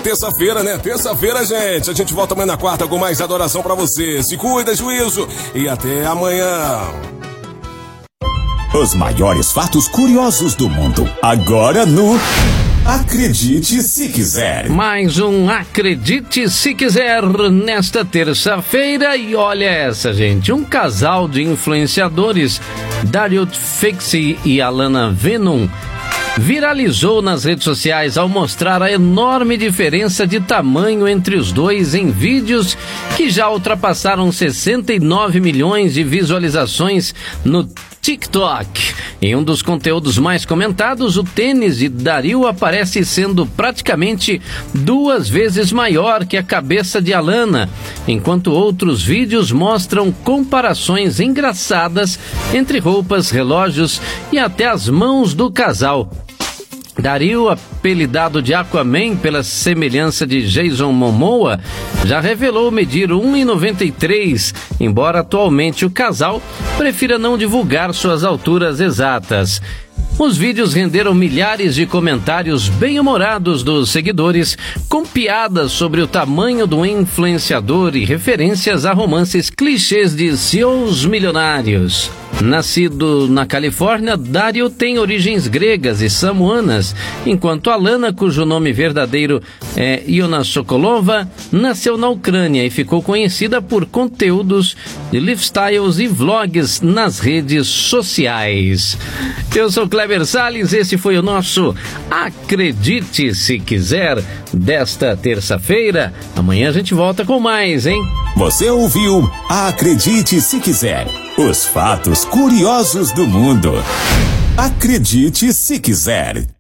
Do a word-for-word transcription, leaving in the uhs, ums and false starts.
terça-feira, né? Terça-feira, gente. A gente volta amanhã na quarta com mais adoração pra você. Se cuida, juízo. E até amanhã. Os maiores fatos curiosos do mundo. Agora no Acredite Se Quiser. Mais um Acredite Se Quiser nesta terça-feira. E olha essa, gente. Um casal de influenciadores, Dario Fixi e Alana Venom, viralizou nas redes sociais ao mostrar a enorme diferença de tamanho entre os dois em vídeos que já ultrapassaram sessenta e nove milhões de visualizações no TikTok. Em um dos conteúdos mais comentados, o tênis de Dario aparece sendo praticamente duas vezes maior que a cabeça de Alana, enquanto outros vídeos mostram comparações engraçadas entre roupas, relógios e até as mãos do casal. Dario, apelidado de Aquaman pela semelhança de Jason Momoa, já revelou medir um metro e noventa e três, embora atualmente o casal prefira não divulgar suas alturas exatas. Os vídeos renderam milhares de comentários bem-humorados dos seguidores, com piadas sobre o tamanho do influenciador e referências a romances clichês de C E Os milionários. Nascido na Califórnia, Dario tem origens gregas e samoanas, enquanto Alana, cujo nome verdadeiro é Iona Sokolova, nasceu na Ucrânia e ficou conhecida por conteúdos de lifestyles e vlogs nas redes sociais. Eu sou Kleber Salles, esse foi o nosso Acredite Se Quiser desta terça-feira. Amanhã a gente volta com mais, hein? Você ouviu Acredite Se Quiser. Os fatos curiosos do mundo. Acredite Se Quiser.